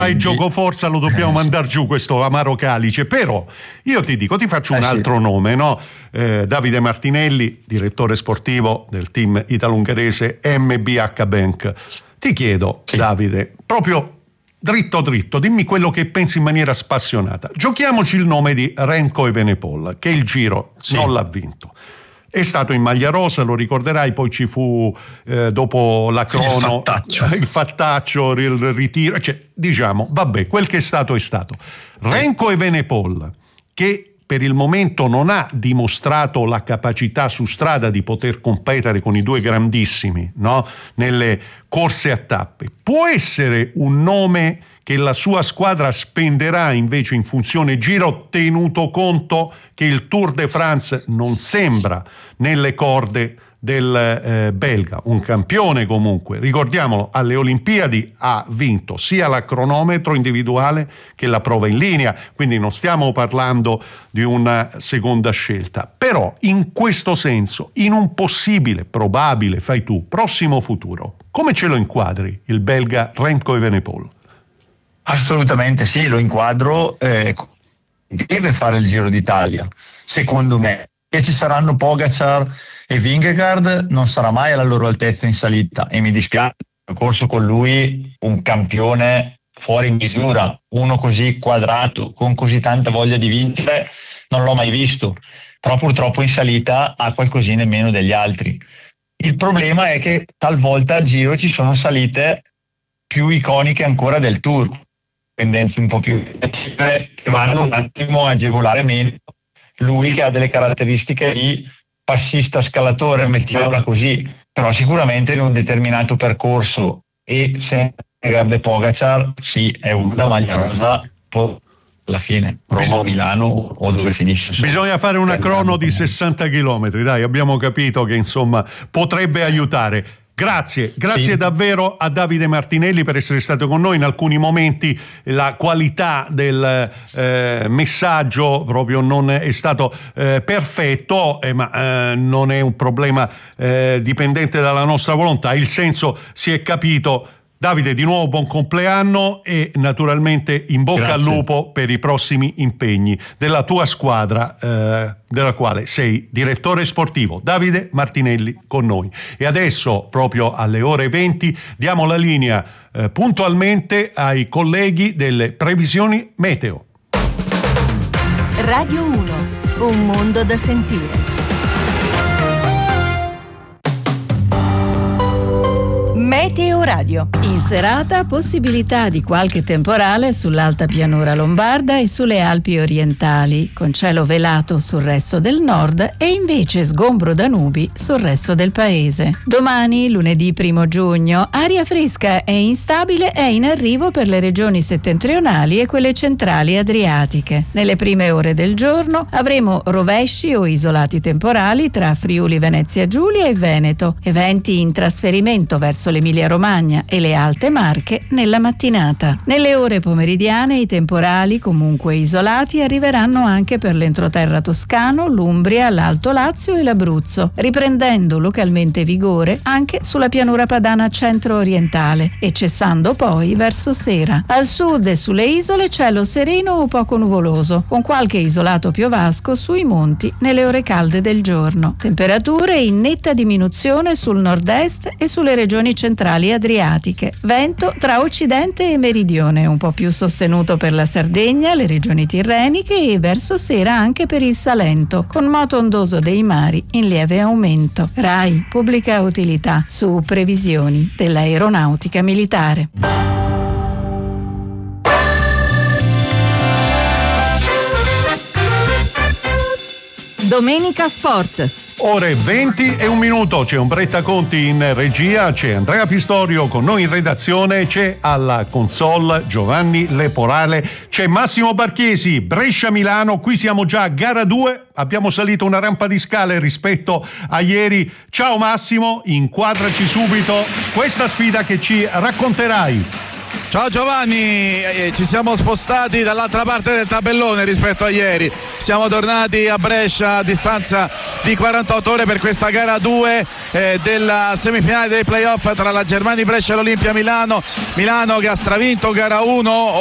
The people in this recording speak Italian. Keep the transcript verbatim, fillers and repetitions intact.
Il gioco forza lo dobbiamo mandare giù questo amaro calice, però io ti dico, ti faccio un eh altro sì. nome, no? Eh, Davide Martinelli, direttore sportivo del team italo-ungherese M B H Bank. Ti chiedo, sì. Davide, proprio dritto dritto, dimmi quello che pensi in maniera spassionata. Giochiamoci il nome di Remco Evenepoel, che il Giro sì. non l'ha vinto. È stato in maglia rosa, lo ricorderai, poi ci fu eh, dopo la crono il fattaccio, il, fattaccio, il ritiro, cioè, diciamo, vabbè, quel che è stato è stato. Remco Evenepoel, che per il momento non ha dimostrato la capacità su strada di poter competere con i due grandissimi, no? Nelle corse a tappe, può essere un nome che la sua squadra spenderà invece in funzione Giro, tenuto conto che il Tour de France non sembra nelle corde del eh, belga, un campione comunque, ricordiamolo, alle Olimpiadi ha vinto sia la cronometro individuale che la prova in linea, quindi non stiamo parlando di una seconda scelta, però in questo senso, in un possibile, probabile, fai tu, prossimo futuro, come ce lo inquadri il belga Remco Evenepoel? Assolutamente sì, lo inquadro, eh, deve fare il Giro d'Italia, secondo me. Che ci saranno Pogacar e Vingegaard non sarà mai alla loro altezza in salita, e mi dispiace, ho corso con lui un campione fuori misura, uno così quadrato, con così tanta voglia di vincere, non l'ho mai visto, però purtroppo in salita ha qualcosina in meno degli altri. Il problema è che talvolta al Giro ci sono salite più iconiche ancora del Tour, tendenze un po' più negative che vanno un attimo a agevolare meno lui, che ha delle caratteristiche di passista scalatore, mettiamola così, però sicuramente in un determinato percorso, e se Vingegaard e Pogacar sì, è una maglia rosa alla fine, Roma o Milano o dove finisce. Bisogna fare una crono di sessanta chilometri, dai, abbiamo capito che insomma potrebbe aiutare. Grazie, grazie sì. davvero a Davide Martinelli per essere stato con noi. In alcuni momenti la qualità del eh, messaggio proprio non è stato eh, perfetto, eh, ma eh, non è un problema eh, dipendente dalla nostra volontà. Il senso si è capito. Davide, di nuovo buon compleanno e naturalmente in bocca Grazie. al lupo per i prossimi impegni della tua squadra, eh, della quale sei direttore sportivo. Davide Martinelli con noi. E adesso, proprio alle ore venti, diamo la linea eh, puntualmente ai colleghi delle previsioni meteo. Radio uno, un mondo da sentire. Meteo Radio. In serata possibilità di qualche temporale sull'alta pianura lombarda e sulle Alpi orientali, con cielo velato sul resto del nord e invece sgombro da nubi sul resto del paese. Domani, lunedì primo giugno, aria fresca e instabile è in arrivo per le regioni settentrionali e quelle centrali adriatiche. Nelle prime ore del giorno avremo rovesci o isolati temporali tra Friuli Venezia Giulia e Veneto e venti in trasferimento verso l'Emilia Romagna e le Alte Marche nella mattinata. Nelle ore pomeridiane i temporali, comunque isolati, arriveranno anche per l'entroterra toscano, l'Umbria, l'Alto Lazio e l'Abruzzo, riprendendo localmente vigore anche sulla pianura padana centro-orientale e cessando poi verso sera. Al sud e sulle isole cielo sereno o poco nuvoloso, con qualche isolato piovasco sui monti nelle ore calde del giorno. Temperature in netta diminuzione sul nord-est e sulle regioni centrali adriatiche. Vento tra occidente e meridione, un po' più sostenuto per la Sardegna, le regioni tirreniche e verso sera anche per il Salento, con moto ondoso dei mari in lieve aumento. RAI, pubblica utilità, su previsioni dell'aeronautica militare. Domenica Sport. Ore venti e un minuto, c'è Ombretta Conti in regia, c'è Andrea Pistorio con noi in redazione, c'è alla console Giovanni Leporale, c'è Massimo Barchiesi, Brescia-Milano, qui siamo già a gara due, abbiamo salito una rampa di scale rispetto a ieri. Ciao Massimo, inquadraci subito questa sfida che ci racconterai. Ciao Giovanni, eh, ci siamo spostati dall'altra parte del tabellone rispetto a ieri, siamo tornati a Brescia a distanza di quarantotto ore per questa gara due eh, della semifinale dei playoff tra la Germania Brescia e l'Olimpia Milano. Milano che ha stravinto gara uno.